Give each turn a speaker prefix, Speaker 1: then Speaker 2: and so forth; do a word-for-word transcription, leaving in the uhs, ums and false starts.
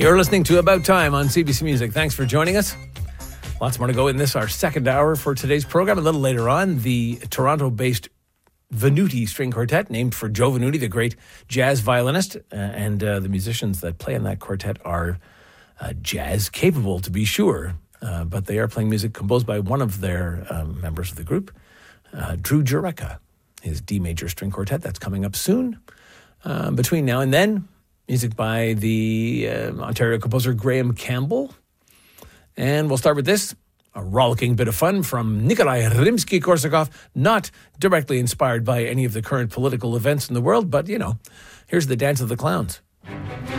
Speaker 1: You're listening to About Time on C B C Music. Thanks for joining us. Lots more to go in this, our second hour for today's program. A little later on, the Toronto-based Venuti String Quartet, named for Joe Venuti, the great jazz violinist. Uh, and uh, the musicians that play in that quartet are uh, jazz-capable, to be sure. Uh, but they are playing music composed by one of their um, members of the group, uh, Drew Jureka, his D major string quartet. That's coming up soon. Uh, between now and then, music by the uh, Ontario composer Graham Campbell. And we'll start with this, a rollicking bit of fun from Nikolai Rimsky-Korsakov, not directly inspired by any of the current political events in the world, but, you know, here's the Dance of the Clowns.